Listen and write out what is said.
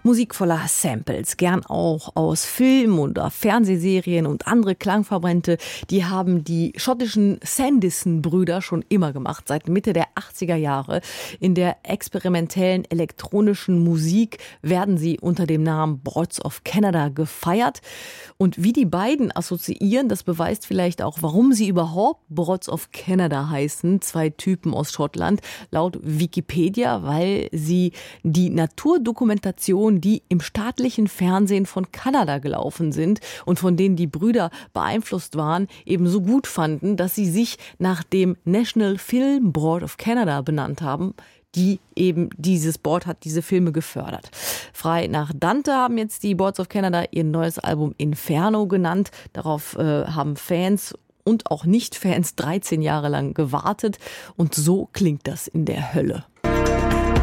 Musik voller Samples, gern auch aus Film- oder Fernsehserien und andere Klangverbände, die haben die schottischen Sanderson-Brüder schon immer gemacht, seit Mitte der 80er Jahre. In der experimentellen elektronischen Musik werden sie unter dem Namen Broads of Canada gefeiert. Und wie die beiden assoziieren, das beweist vielleicht auch, warum sie überhaupt Broads of Canada heißen, zwei Typen aus Schottland, laut Wikipedia, weil sie die Naturdokumentation, die im staatlichen Fernsehen von Kanada gelaufen sind und von denen die Brüder beeinflusst waren, eben so gut fanden, dass sie sich nach dem National Film Board of Canada benannt haben. Dieses Board hat diese Filme gefördert. Frei nach Dante haben jetzt die Boards of Canada ihr neues Album Inferno genannt. Darauf haben Fans und auch Nicht-Fans 13 Jahre lang gewartet. Und so klingt das in der Hölle.